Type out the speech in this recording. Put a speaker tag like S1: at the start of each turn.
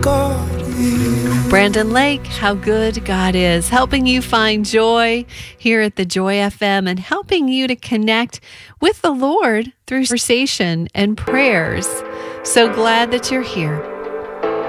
S1: God is.
S2: Brandon Lake, How Good God Is, helping you find joy here at the Joy FM and helping you to connect with the Lord through conversation and prayers. So glad that you're here.